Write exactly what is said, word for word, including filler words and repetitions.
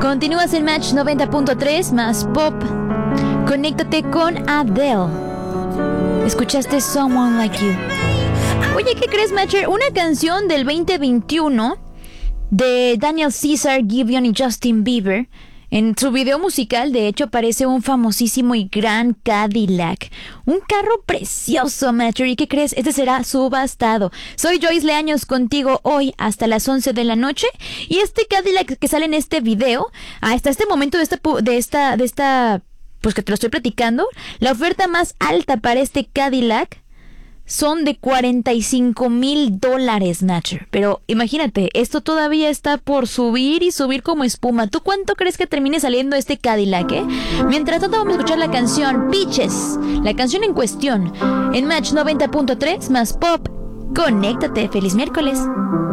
Continúas en Match noventa punto tres más pop. Conéctate con Adele. Escuchaste Someone Like You. Oye, ¿qué crees, Matcher? Una canción del veinte veintiuno de Daniel Caesar, Giveon y Justin Bieber. En su video musical, de hecho, aparece un famosísimo y gran Cadillac. Un carro precioso, Matcher. ¿Y qué crees? Este será subastado. Soy Joyce Leaños contigo hoy hasta las once de la noche. Y este Cadillac que sale en este video, hasta este momento de esta, de esta, de esta, pues que te lo estoy platicando, la oferta más alta para este Cadillac son de cuarenta y cinco mil dólares, Natcher. Pero imagínate, esto todavía está por subir y subir como espuma. ¿Tú cuánto crees que termine saliendo este Cadillac, eh? Mientras tanto vamos a escuchar la canción Peaches, la canción en cuestión, en Match noventa punto tres más pop. Conéctate. ¡Feliz miércoles!